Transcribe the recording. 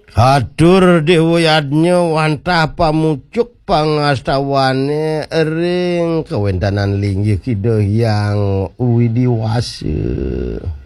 Hatur diwuyadnya wantah pamucuk pangastawane ring kewentanan linggih kido yang widiwase.